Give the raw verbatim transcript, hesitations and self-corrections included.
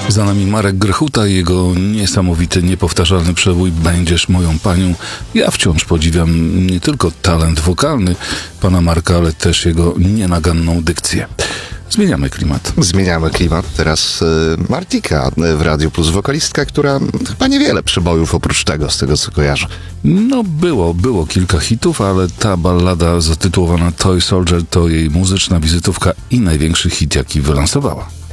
Za nami Marek Grechuta i jego niesamowity, niepowtarzalny przebój Będziesz moją panią. Ja wciąż podziwiam nie tylko talent wokalny pana Marka, ale też jego nienaganną dykcję. Zmieniamy klimat. Zmieniamy klimat. Teraz y, Martika w Radiu Plus, wokalistka, która chyba niewiele przebojów oprócz tego, z tego co kojarzę. No było, było kilka hitów, ale ta ballada zatytułowana Toy Soldier to jej muzyczna wizytówka i największy hit, jaki wylansowała.